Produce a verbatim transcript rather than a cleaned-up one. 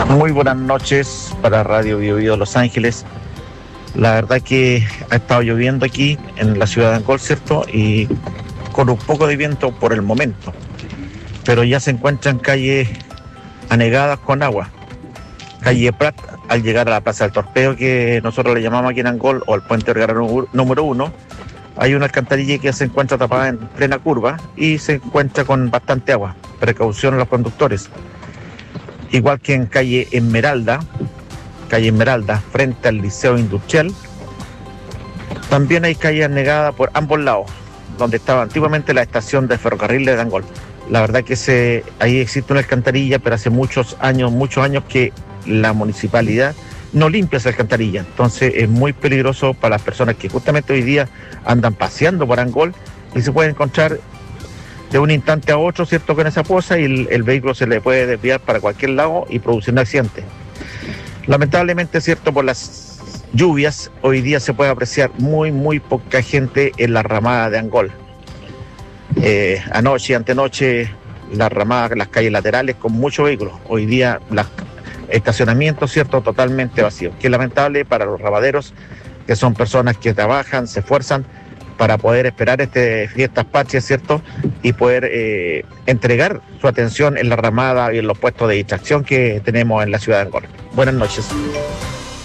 Muy buenas noches para Radio Bio Bio Los Ángeles. La verdad que ha estado lloviendo aquí en la ciudad de Angol, ¿cierto? Y con un poco de viento por el momento. Pero ya se encuentran calles anegadas con agua. Calle Prat, al llegar a la Plaza del Torpeo, que nosotros le llamamos aquí en Angol, o el puente Vergara número uno, hay una alcantarilla que se encuentra tapada en plena curva y se encuentra con bastante agua. Precaución a los conductores. Igual que en calle Esmeralda, calle Esmeralda, frente al Liceo Industrial, también hay calles anegadas por ambos lados, donde estaba antiguamente la estación de ferrocarril de Angol. La verdad que se, ahí existe una alcantarilla, pero hace muchos años, muchos años que la municipalidad no limpia esa alcantarilla. Entonces es muy peligroso para las personas que justamente hoy día andan paseando por Angol y se pueden encontrar de un instante a otro, ¿cierto?, con esa poza y el, el vehículo se le puede desviar para cualquier lado y producir un accidente. Lamentablemente, ¿cierto?, por las lluvias, hoy día se puede apreciar muy, muy poca gente en la ramada de Angol. Eh, anoche y antenoche, las ramadas, las calles laterales con muchos vehículos. Hoy día, los estacionamientos, ¿cierto?, totalmente vacíos. Que es lamentable para los ramaderos, que son personas que trabajan, se esfuerzan para poder esperar este fiestas patrias, ¿cierto?, y poder eh, entregar su atención en la ramada y en los puestos de distracción que tenemos en la ciudad de Angol. Buenas noches.